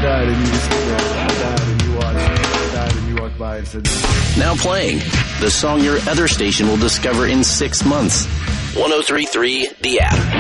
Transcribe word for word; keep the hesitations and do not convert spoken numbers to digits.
died, and you just sit there. I died, and you watch. I died, and you walk by and said. Now playing the song your other station will discover in six months. one oh three point three The App.